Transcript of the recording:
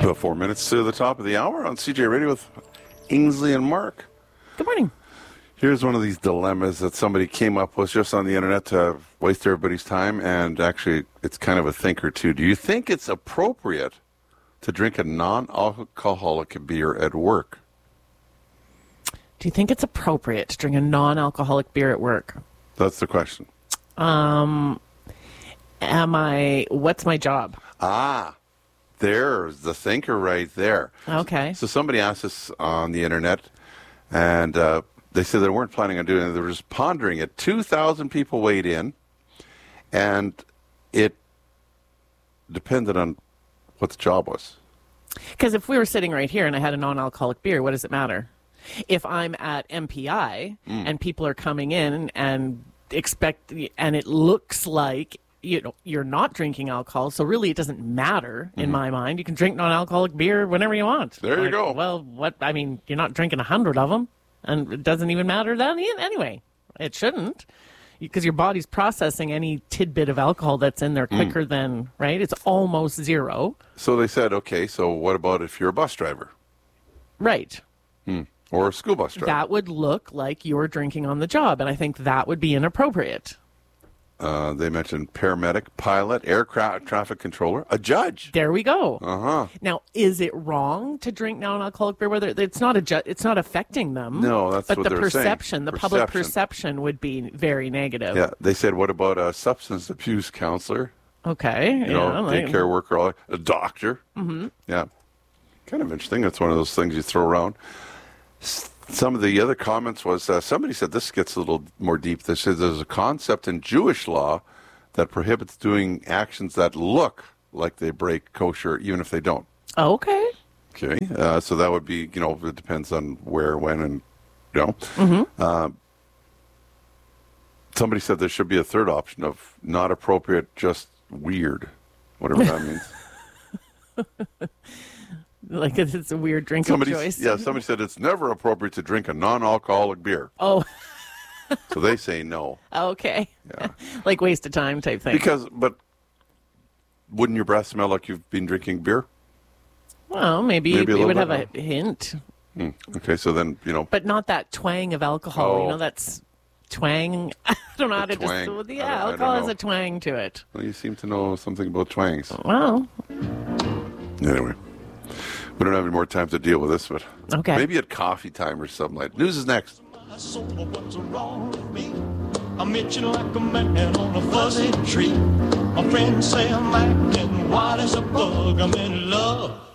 About 4 minutes to the top of the hour on CJ Radio with Ainsley and Mark. Good morning. Here's one of these dilemmas that somebody came up with just on the internet to waste everybody's time, and actually it's kind of a thinker too. Do you think it's appropriate to drink a non-alcoholic beer at work? Do you think it's appropriate to drink a non-alcoholic beer at work? That's the question. What's my job? There's the thinker right there. Okay. So somebody asked us on the internet, and they said they weren't planning on doing it. They were just pondering it. 2,000 people weighed in, and it depended on what the job was. Because if we were sitting right here and I had a non-alcoholic beer, what does it matter? If I'm at MPI and people are coming in and it looks like you're not drinking alcohol, so really it doesn't matter in my mind. You can drink non-alcoholic beer whenever you want. There you go. Well, you're not drinking 100 of them, and it doesn't even matter then anyway. It shouldn't, because your body's processing any tidbit of alcohol that's in there quicker than, right? It's almost zero. So they said, okay, so what about if you're a bus driver? Right. Or a school bus driver? That would look like you're drinking on the job, and I think that would be inappropriate. They mentioned paramedic, pilot, aircraft traffic controller, a judge. There we go. Uh-huh. Now, is it wrong to drink non-alcoholic beer? Whether it's not it's not affecting them. No, that's but what the they're perception, saying. the public perception would be very negative. Yeah, they said, what about a substance abuse counselor? Okay. Daycare worker, a doctor. Mm-hmm. Yeah. Kind of interesting. That's one of those things you throw around. Some of the other comments was, somebody said, this gets a little more deep. They said there's a concept in Jewish law that prohibits doing actions that look like they break kosher, even if they don't. Okay. Okay. So that would be, it depends on where, when, and, somebody said there should be a third option of not appropriate, just weird, whatever that means. Like it's a weird drinking choice. Yeah, somebody said it's never appropriate to drink a non-alcoholic beer. Oh. So they say no. Okay. Yeah. Like waste of time type thing. But wouldn't your breath smell like you've been drinking beer? Well, maybe it would have a hint. Okay, so then, But not that twang of alcohol. Oh. That's twang. I don't know how to twang. just... Yeah, alcohol has a twang to it. Well, you seem to know something about twangs. Well. Anyway. We don't have any more time to deal with this, but okay. Maybe at coffee time or something like that. News is next. What's wrong with me? I'm itching like a man on a fuzzy tree. My friends say I'm acting wild as a bug. I'm in love.